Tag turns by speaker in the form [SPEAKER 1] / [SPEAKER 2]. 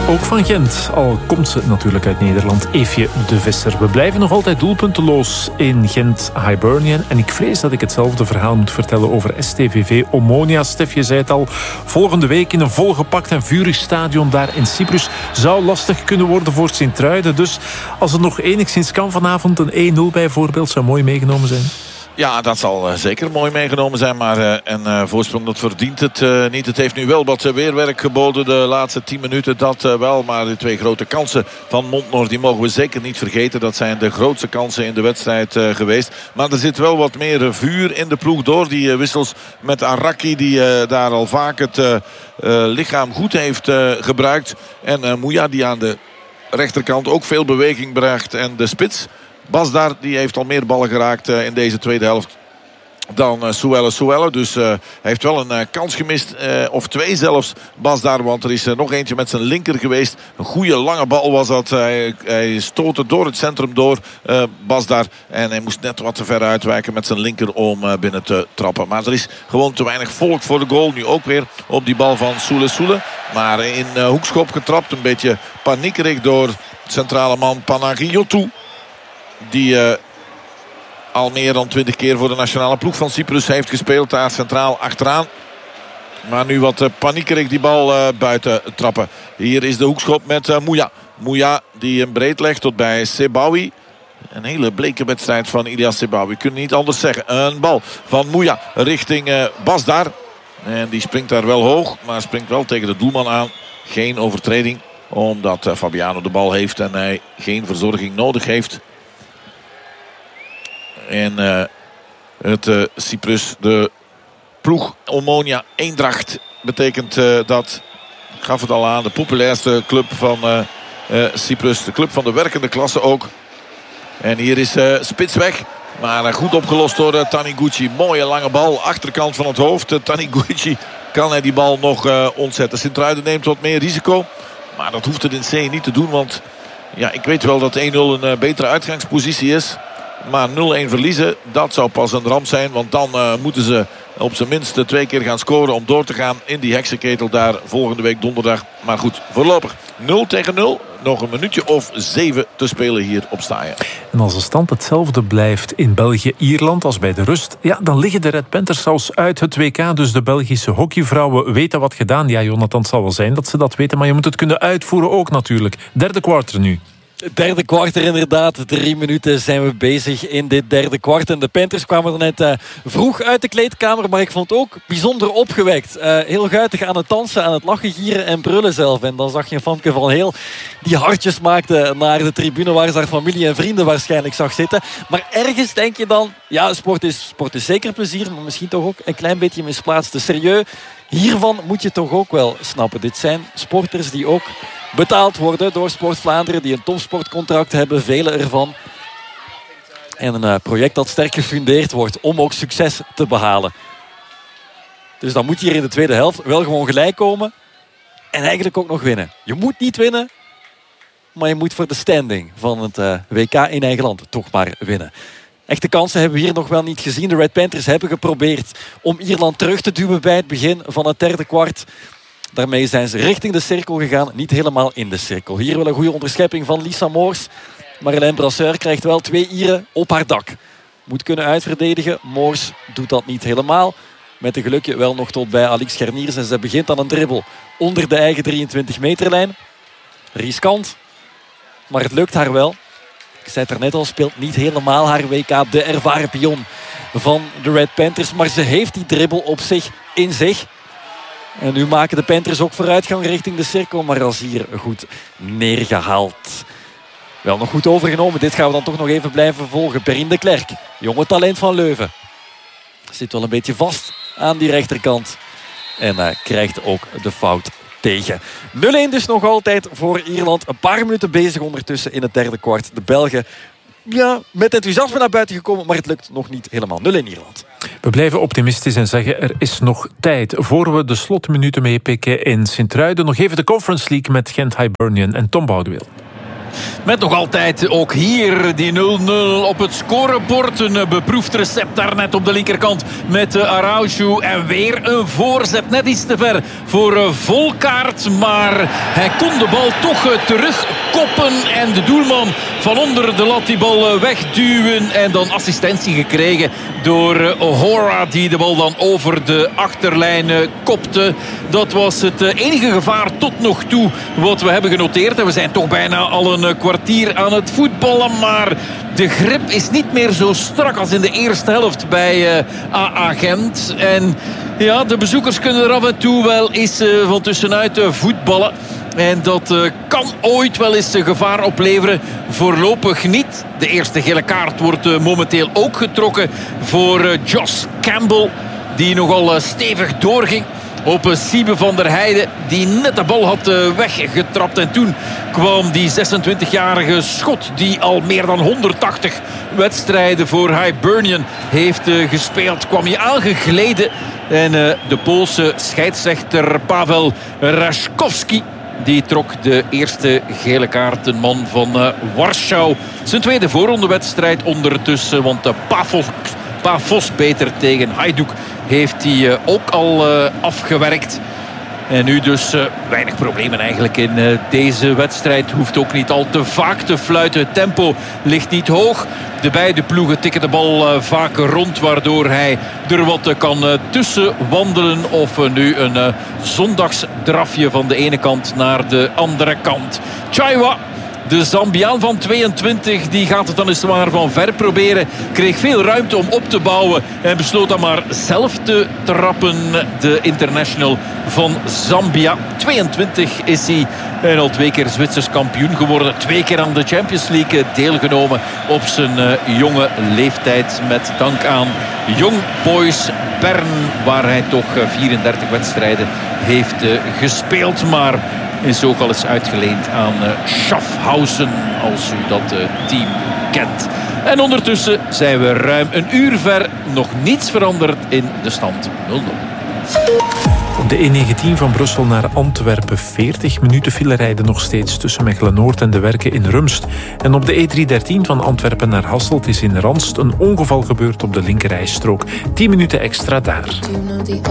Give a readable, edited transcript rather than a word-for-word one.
[SPEAKER 1] Ook van Gent, al komt ze natuurlijk uit Nederland, Eefje de Visser. We blijven nog altijd doelpunteloos in Gent-Hibernian. En ik vrees dat ik hetzelfde verhaal moet vertellen over STVV Omonia. Stef, je zei het al, volgende week in een volgepakt en vurig stadion daar in Cyprus zou lastig kunnen worden voor Sint-Truiden. Dus als het nog enigszins kan vanavond, een 1-0 bijvoorbeeld, zou mooi meegenomen zijn.
[SPEAKER 2] Ja, dat zal zeker mooi meegenomen zijn. Maar een voorsprong, dat verdient het niet. Het heeft nu wel wat weerwerk geboden de laatste 10 minuten. Dat wel, maar de 2 grote kansen van Montnor, die mogen we zeker niet vergeten. Dat zijn de grootste kansen in de wedstrijd geweest. Maar er zit wel wat meer vuur in de ploeg door die wissels met Araki, die daar al vaak het lichaam goed heeft gebruikt. En Mouya, die aan de rechterkant ook veel beweging bracht. En de spits Basdar, die heeft al meer ballen geraakt in deze tweede helft dan Souelle. Dus hij heeft wel een kans gemist. Of 2 zelfs, Basdar. Want er is nog eentje met zijn linker geweest. Een goede lange bal was dat. Hij stootte door het centrum door, Basdar. En hij moest net wat te ver uitwijken met zijn linker om binnen te trappen. Maar er is gewoon te weinig volk voor de goal. Nu ook weer op die bal van Soule. Maar in hoekschop getrapt. Een beetje paniekerig door centrale man Panagiotou. Die al meer dan 20 keer voor de nationale ploeg van Cyprus heeft gespeeld. Daar centraal achteraan. Maar nu wat paniekerig die bal buiten trappen. Hier is de hoekschop met Mouya. Mouya die hem breed legt tot bij Sebaoui. Een hele bleke wedstrijd van Ilias Sebaoui. We kunnen niet anders zeggen. Een bal van Mouya richting Basdar. En die springt daar wel hoog. Maar springt wel tegen de doelman aan. Geen overtreding. Omdat Fabiano de bal heeft en hij geen verzorging nodig heeft. En het Cyprus, de ploeg Omonia Eendracht, betekent dat, ik gaf het al aan, de populairste club van Cyprus. De club van de werkende klasse ook. En hier is spits weg. Maar goed opgelost door Taniguchi. Mooie lange bal, achterkant van het hoofd. Taniguchi kan hij die bal nog ontzetten. Sint-Truiden neemt wat meer risico. Maar dat hoeft het in C niet te doen. Want ja, ik weet wel dat 1-0 een betere uitgangspositie is. Maar 0-1 verliezen, dat zou pas een ramp zijn. Want dan moeten ze op zijn minst 2 keer gaan scoren om door te gaan in die heksenketel daar volgende week donderdag. Maar goed, voorlopig 0-0. Nog een minuutje of 7 te spelen hier op Staaien.
[SPEAKER 1] En als de stand hetzelfde blijft in België-Ierland als bij de rust, ja, dan liggen de Red Panthers zelfs uit het WK. Dus de Belgische hockeyvrouwen weten wat gedaan. Ja, Jonathan, het zal wel zijn dat ze dat weten, maar je moet het kunnen uitvoeren ook natuurlijk. Derde kwartier nu.
[SPEAKER 3] Derde kwartier inderdaad. 3 minuten zijn we bezig in dit derde kwart. En de Panthers kwamen er net vroeg uit de kleedkamer. Maar ik vond het ook bijzonder opgewekt. Heel guitig aan het dansen, aan het lachen, gieren en brullen zelf. En dan zag je Famke van Heel die hartjes maakte naar de tribune waar ze haar familie en vrienden waarschijnlijk zag zitten. Maar ergens denk je dan, ja, sport is zeker plezier. Maar misschien toch ook een klein beetje misplaatst. Serieus, hiervan moet je toch ook wel snappen. Dit zijn sporters die ook betaald worden door Sport Vlaanderen, die een topsportcontract hebben, vele ervan. En een project dat sterk gefundeerd wordt om ook succes te behalen. Dus dan moet je hier in de tweede helft wel gewoon gelijk komen. En eigenlijk ook nog winnen. Je moet niet winnen, maar je moet voor de standing van het WK in eigen land toch maar winnen. Echte kansen hebben we hier nog wel niet gezien. De Red Panthers hebben geprobeerd om Ierland terug te duwen bij het begin van het derde kwart. Daarmee zijn ze richting de cirkel gegaan. Niet helemaal in de cirkel. Hier wel een goede onderschepping van Lisa Moors. Marjolein Brasseur krijgt wel 2 Ieren op haar dak. Moet kunnen uitverdedigen. Moors doet dat niet helemaal. Met een gelukje wel nog tot bij Alix Gerniers. En ze begint aan een dribbel onder de eigen 23 meterlijn. Riskant. Maar het lukt haar wel. Ik zei het er net al, speelt niet helemaal haar WK. De ervaren pion van de Red Panthers. Maar ze heeft die dribbel op zich in zich. En nu maken de Panthers ook vooruitgang richting de cirkel. Maar als hier goed neergehaald. Wel nog goed overgenomen. Dit gaan we dan toch nog even blijven volgen. Perrine de Klerk, jonge talent van Leuven. Zit wel een beetje vast aan die rechterkant. En krijgt ook de fout tegen. 0-1 dus nog altijd voor Ierland. Een paar minuten bezig ondertussen in het derde kwart. De Belgen, ja, met enthousiasme naar buiten gekomen. Maar het lukt nog niet helemaal. 0-1 Ierland.
[SPEAKER 1] We blijven optimistisch en zeggen er is nog tijd. Voor we de slotminuten meepikken in Sint-Truiden. Nog even de Conference League met Gent-Hibernian en Tom Boudewil.
[SPEAKER 3] Met nog altijd ook hier die 0-0 op het scorebord. Een beproefd recept daarnet op de linkerkant met Araujo. En weer een voorzet. Net iets te ver voor Volkaert. Maar hij kon de bal toch terugkoppen. En de doelman van onder de lat die bal wegduwen. En dan assistentie gekregen door O'Hora, die de bal dan over de achterlijn kopte. Dat was het enige gevaar tot nog toe wat we hebben genoteerd. En we zijn toch bijna al een kwartier aan het voetballen. Maar de grip is niet meer zo strak als in de eerste helft bij AA Gent. En ja, de bezoekers kunnen er af en toe wel eens van tussenuit voetballen. En dat kan ooit wel eens gevaar opleveren. Voorlopig niet. De eerste gele kaart wordt momenteel ook getrokken voor Josh Campbell, die nogal stevig doorging op Siebe van der Heijden, die net de bal had weggetrapt. En toen kwam die 26-jarige Schot, die al meer dan 180 wedstrijden voor Hibernian heeft gespeeld, kwam hier aangegleden. En de Poolse scheidsrechter Pavel Raszkowski, die trok de eerste gele kaart. Een man van Warschau. Zijn tweede voorrondewedstrijd ondertussen. Want de Pafos beter tegen Hajduk heeft hij ook al afgewerkt. En nu dus weinig problemen eigenlijk in deze wedstrijd. Hoeft ook niet al te vaak te fluiten. Het tempo ligt niet hoog. De beide ploegen tikken de bal vaak rond, waardoor hij er wat kan tussen wandelen. Of nu een zondagsdrafje van de ene kant naar de andere kant. Chaiwa, de Zambiaan van 22, die gaat het dan eens maar van ver proberen. Kreeg veel ruimte om op te bouwen en besloot dan maar zelf te trappen. De international van Zambia. 22 is hij en al 2 keer Zwitsers kampioen geworden. 2 keer aan de Champions League deelgenomen op zijn jonge leeftijd. Met dank aan Young Boys Bern, waar hij toch 34 wedstrijden heeft gespeeld. Maar is ook al eens uitgeleend aan Schaffhausen, als u dat team kent. En ondertussen zijn we ruim een uur ver. Nog niets veranderd in de stand 0-0.
[SPEAKER 1] Op de E19 van Brussel naar Antwerpen 40 minuten file rijden nog steeds tussen Mechelen-Noord en de Werken in Rumst. En op de E313 van Antwerpen naar Hasselt is in Ranst een ongeval gebeurd op de linkerrijstrook. 10 minuten extra daar.